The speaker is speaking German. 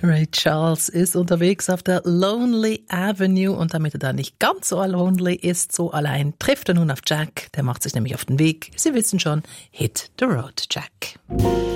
Ray Charles ist unterwegs auf der Lonely Avenue und damit er da nicht ganz so lonely ist, so allein, trifft er nun auf Jack. Der macht sich nämlich auf den Weg. Sie wissen schon, hit the road, Jack.